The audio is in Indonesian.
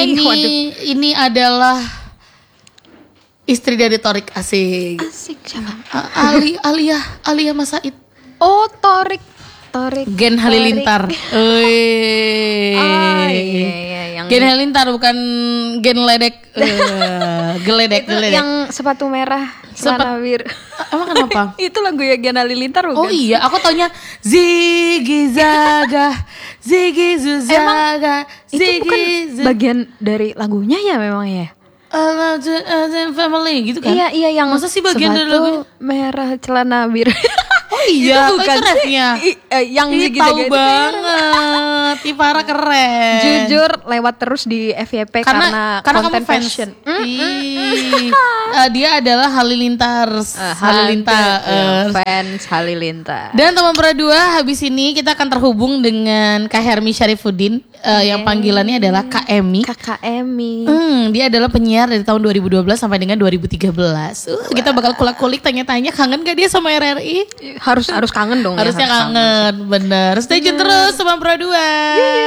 ini adalah istri dari Torik. Asik siapa? Alia Mas Said. Oh, Torik Gen Halilintar. Iya, yang Gen Halilintar bukan Gen Ledek. Geledek. Yang sepatu merah, celana biru. Emang kenapa? Itu lagu ya Gen Halilintar bukan? Oh iya, aku taunya Ziggy Zaga, Ziggy Zuzaga, Itu bukan bagian dari lagunya ya memang ya? Family gitu kan? Iya yang masa sih bagian dari lagunya? Merah, celana biru. Oh iya, itu bukan refnya. Yang gitu tahu banget. Ipara keren. Jujur lewat terus di FYP karena konten kamu fans. fashion. Dia adalah Halilintars. Fans Halilintar. Dan teman berdua, habis ini kita akan terhubung dengan Kak Hermi Syarifuddin yang panggilannya adalah Kak Emi. Kakak Emi. Dia adalah penyiar dari tahun 2012 sampai dengan 2013. Kita bakal kulik-kulik tanya-tanya kangen gak dia sama RRI? Harus kangen dong. Harusnya ya, kangen, bener. Stay tune terus sama berdua.